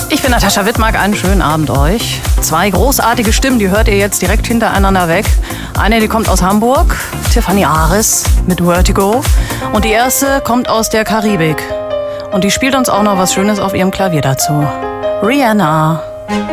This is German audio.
Ich bin Natascha Wittmark, einen schönen Abend euch. 2 großartige Stimmen, die hört ihr jetzt direkt hintereinander weg. Eine, die kommt aus Hamburg, Tiffany Aris mit Vertigo. Und die erste kommt aus der Karibik. Und die spielt uns auch noch was Schönes auf ihrem Klavier dazu. Rihanna.